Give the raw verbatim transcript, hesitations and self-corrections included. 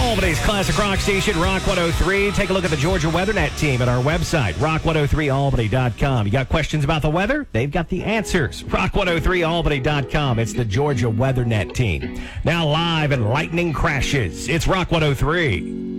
Albany's classic rock station, Rock one oh three. Take a look at the Georgia WeatherNet team at our website, rock one oh three albany dot com. You got questions about the weather? They've got the answers. rock one oh three albany dot com. It's the Georgia WeatherNet team. Now live and lightning crashes. It's Rock one oh three.